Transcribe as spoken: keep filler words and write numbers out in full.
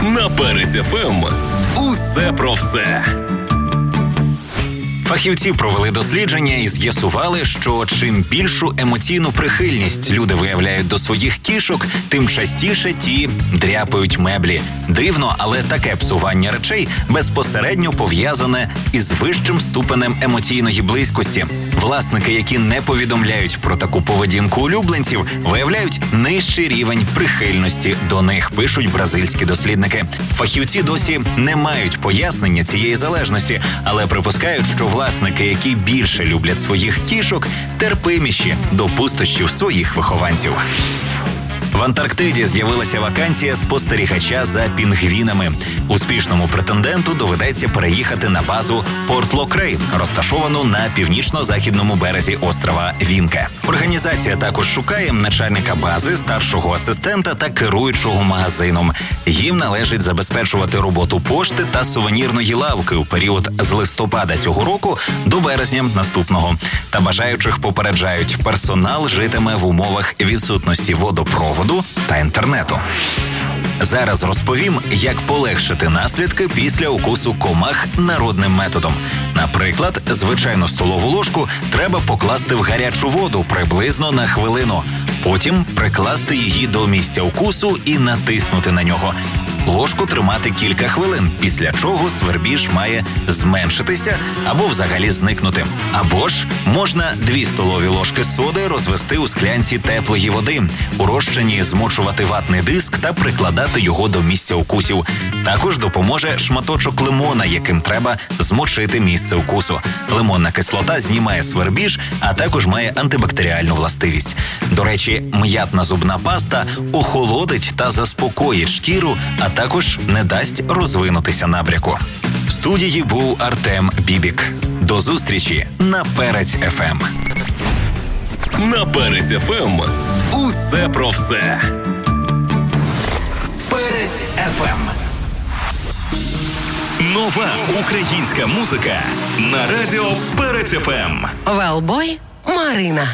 На Перець еф ем усе про все. Фахівці провели дослідження і з'ясували, що чим більшу емоційну прихильність люди виявляють до своїх кішок, тим частіше ті дряпають меблі. Дивно, але таке псування речей безпосередньо пов'язане із вищим ступенем емоційної близькості. Власники, які не повідомляють про таку поведінку улюбленців, виявляють нижчий рівень прихильності до них, пишуть бразильські дослідники. Фахівці досі не мають пояснення цієї залежності, але припускають, що власники, які більше люблять своїх кішок, терпиміші до пустощів своїх вихованців. В Антарктиді з'явилася вакансія спостерігача за пінгвінами. Успішному претенденту доведеться переїхати на базу Порт Локрей, розташовану на північно-західному березі острова Вінке. Організація також шукає начальника бази, старшого асистента та керуючого магазином. Їм належить забезпечувати роботу пошти та сувенірної лавки у період з листопада цього року до березня наступного. Та бажаючих попереджають, персонал житиме в умовах відсутності водопроводу та інтернету. Зараз розповім, як полегшити наслідки після укусу комах народним методом. Наприклад, звичайну столову ложку треба покласти в гарячу воду приблизно на хвилину. Потім прикласти її до місця укусу і натиснути на нього. Ложку тримати кілька хвилин, після чого свербіж має зменшитися або взагалі зникнути. Або ж можна дві столові ложки соди розвести у склянці теплої води, у розчині змочувати ватний диск та прикладати його до місця укусів. Також допоможе шматочок лимона, яким треба змочити місце укусу. Лимонна кислота знімає свербіж, а також має антибактеріальну властивість. До речі, м'ятна зубна паста охолодить та заспокоїть шкіру, а також не дасть розвинутися набряку. В студії був Артем Бібік. До зустрічі на Перець еф ем. На Перець еф ем усе про все. Перець еф ем. Нова українська музика на радіо Перець еф ем. Велбой Марина.